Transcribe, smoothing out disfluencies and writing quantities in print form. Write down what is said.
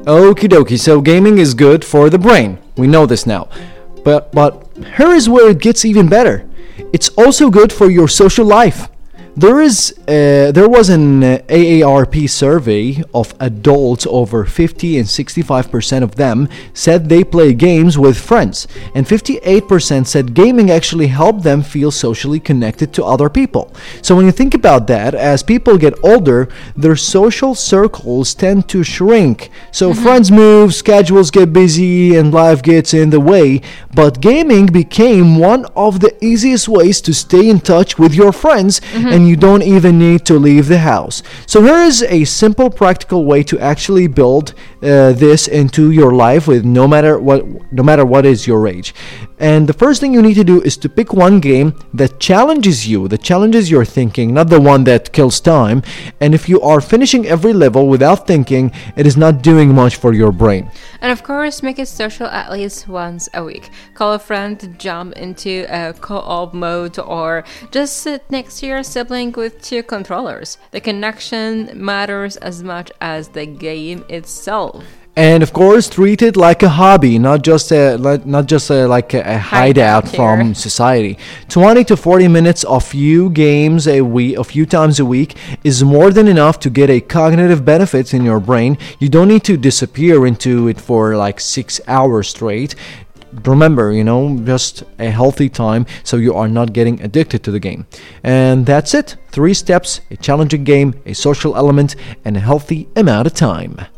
Okie dokie, so gaming is good for the brain. We know this now. But here is where it gets even better. It's also good for your social life. There was an AARP survey of adults over 50, and 65% of them said they play games with friends, and 58% said gaming actually helped them feel socially connected to other people. So when you think about that, as people get older, their social circles tend to shrink. So friends move, schedules get busy, and life gets in the way. But gaming became one of the easiest ways to stay in touch with your friends, and you don't even need to leave the house. So here is a simple, practical way to actually build this into your life with no matter what is your age. And the first thing you need to do is to pick one game that challenges you, that challenges your thinking, not the one that kills time. And if you are finishing every level without thinking, it is not doing much for your brain. And of course, make it social at least once a week. Call a friend to jump into a co-op mode, or just sit next to your sibling with two controllers. The connection matters as much as the game itself. And of course, treat it like a hobby, not just like a hideout from society. 20 to 40 minutes of few games a few times a week is more than enough to get a cognitive benefits in your brain. You don't need to disappear into it for like 6 hours straight. Remember, just a healthy time so you are not getting addicted to the game. And that's it. 3 steps: a challenging game, a social element, and a healthy amount of time.